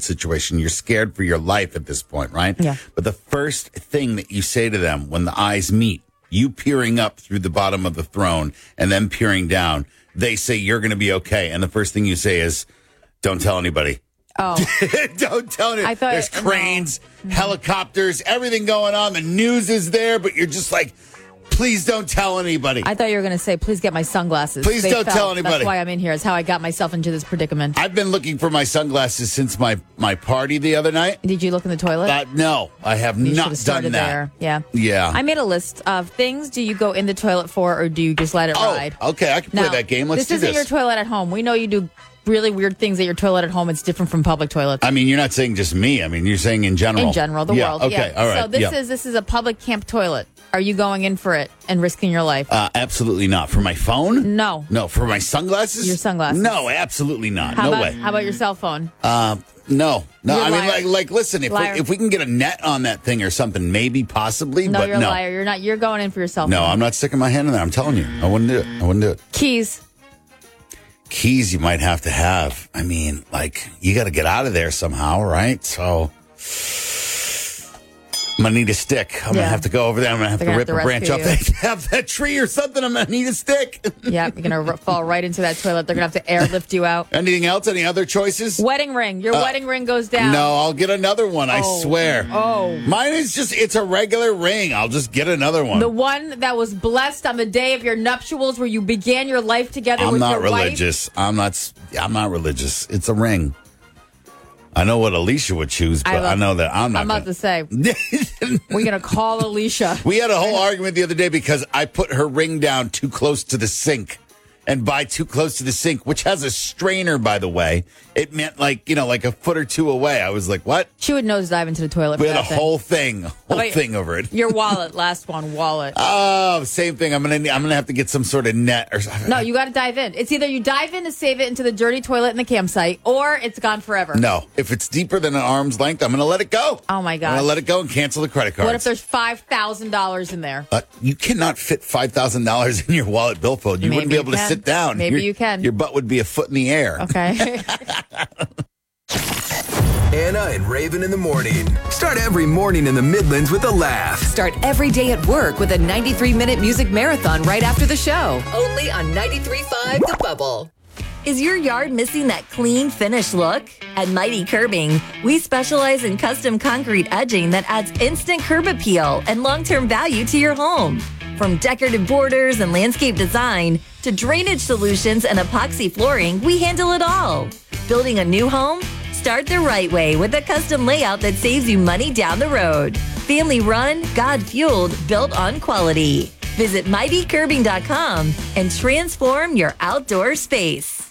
situation. You're scared for your life at this point, right? Yeah. But the first thing that you say to them when the eyes meet, you peering up through the bottom of the throne and then peering down, they say you're going to be okay. And the first thing you say is, don't tell anybody. Oh. Don't tell anybody. I thought there's cranes, helicopters, everything going on. The news is there, but you're just like, please don't tell anybody. I thought you were going to say, please get my sunglasses. Please don't tell anybody. That's why I'm in here. Is how I got myself into this predicament. I've been looking for my sunglasses since my party the other night. Did you look in the toilet? No, I have You should not have done started that. there. Yeah. Yeah. I made a list of things. Do you go in the toilet for, or do you just let it ride? Okay, I can play Now, that game. Let's do This isn't this. your toilet at home. We know you do really weird things at your toilet at home. It's different from public toilets. I mean, you're not saying just me. I mean, you're saying in general. In general, the world. Okay, yeah. all right. So this is a public camp toilet. Are you going in for it and risking your life? Absolutely not. For my phone? No. No. For my sunglasses? Your sunglasses. No, absolutely not. How No about, way. How about your cell phone? No. You're I mean, liar. like, listen, if we can get a net on that thing or something, maybe, possibly, No, but you're a no. liar. You're not. You're going in for your cell phone. No, I'm not sticking my hand in there. I'm telling you. I wouldn't do it. I wouldn't do it. Keys. Keys you might have to have. I mean, like, you got to get out of there somehow, right? So I'm going to need a stick. I'm going to have to go over there. I'm going to have to rip a branch off that tree or something. I'm going to need a stick. Yeah, you're going to fall right into that toilet. They're going to have to airlift you out. Anything else? Any other choices? Wedding ring. Your wedding ring goes down. No, I'll get another one. I swear. Oh. Mine is it's a regular ring. I'll just get another one. The one that was blessed on the day of your nuptials where you began your life together with your wife. I'm not religious. I'm not religious. It's a ring. I know what Alicia would choose, but I know that I'm not. I'm about to say, we're going to call Alicia. We had a whole argument the other day because I put her ring down too close to the sink. And by too close to the sink, which has a strainer, by the way, it meant like a foot or two away. I was like, what? She would nosedive into the toilet. We for had that a whole thing over it. Your wallet, last one, wallet. Oh, same thing. I'm gonna have to get some sort of net or something. No, you got to dive in. It's either you dive in to save it into the dirty toilet in the campsite, or it's gone forever. No, if it's deeper than an arm's length, I'm gonna let it go. Oh my God! I'm gonna let it go and cancel the credit card. What if there's $5,000 in there? You cannot fit $5,000 in your wallet billfold. You wouldn't be able to sit down. Maybe you can. Your butt would be a foot in the air. Okay. Anna and Raven in the morning. Start every morning in the Midlands with a laugh. Start every day at work with a 93-minute music marathon right after the show. Only on 93.5 The Bubble. Is your yard missing that clean, finished look? At Mighty Curbing, we specialize in custom concrete edging that adds instant curb appeal and long-term value to your home. From decorative borders and landscape design to drainage solutions and epoxy flooring, we handle it all. Building a new home? Start the right way with a custom layout that saves you money down the road. Family run, God fueled, built on quality. Visit mightycurbing.com and transform your outdoor space.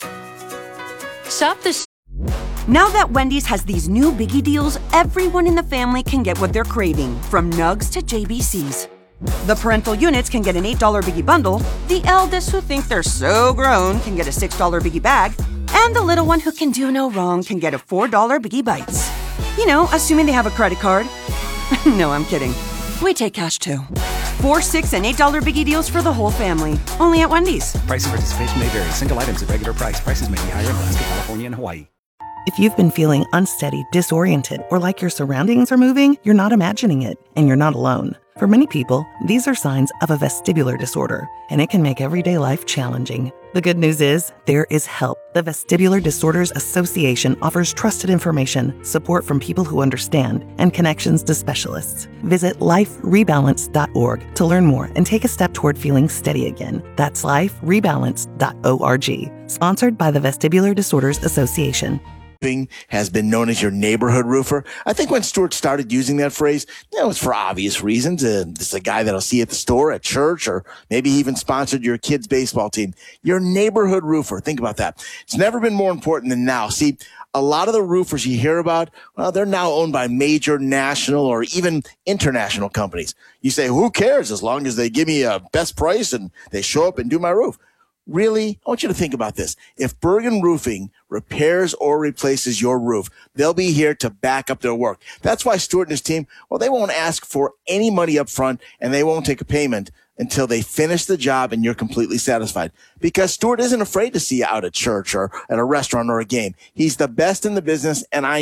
Shop the Now that Wendy's has these new biggie deals, everyone in the family can get what they're craving, from nugs to JBCs. The parental units can get an $8 biggie bundle, the eldest who think they're so grown can get a $6 biggie bag, and the little one who can do no wrong can get a $4 biggie bites. You know, assuming they have a credit card. No, I'm kidding. We take cash too. $4, $6, and $8 biggie deals for the whole family. Only at Wendy's. Price and participation may vary. Single items at regular price. Prices may be higher in Alaska, California, and Hawaii. If you've been feeling unsteady, disoriented, or like your surroundings are moving, you're not imagining it, and you're not alone. For many people, these are signs of a vestibular disorder, and it can make everyday life challenging. The good news is, there is help. The Vestibular Disorders Association offers trusted information, support from people who understand, and connections to specialists. Visit liferebalance.org to learn more and take a step toward feeling steady again. That's liferebalance.org. Sponsored by the Vestibular Disorders Association. Has been known as your neighborhood roofer. I think when Stuart started using that phrase, it was for obvious reasons. This is a guy that'll see you at the store, at church, or maybe he even sponsored your kid's baseball team. Your neighborhood roofer. Think about that. It's never been more important than now. See, a lot of the roofers you hear about, well, they're now owned by major national or even international companies. You say, who cares as long as they give me a best price and they show up and do my roof? Really, I want you to think about this. If Bergen Roofing repairs or replaces your roof, they'll be here to back up their work. That's why Stuart and his team, well, they won't ask for any money up front and they won't take a payment until they finish the job and you're completely satisfied. Because Stuart isn't afraid to see you out at church or at a restaurant or a game. He's the best in the business, and I